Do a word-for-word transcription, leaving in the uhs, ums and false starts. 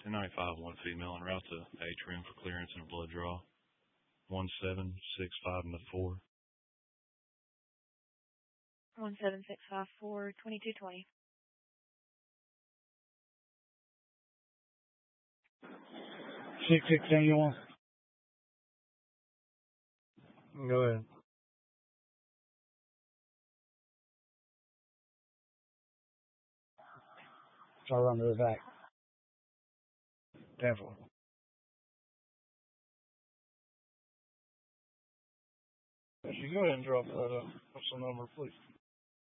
ten ninety-five, one female en route to atrium for clearance and a blood draw. one seven six five and the four. one seven six five four, twenty-two twenty. six six seven one. Go ahead. Try to run to the back. ten four. If you go ahead and drop that, uh, what's the number, please?